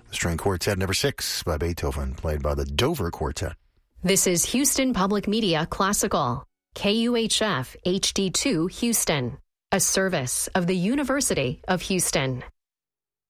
String Quartet number 6 by Beethoven, played by the Dover Quartet. This is Houston Public Media Classical, KUHF HD2 Houston, a service of the University of Houston.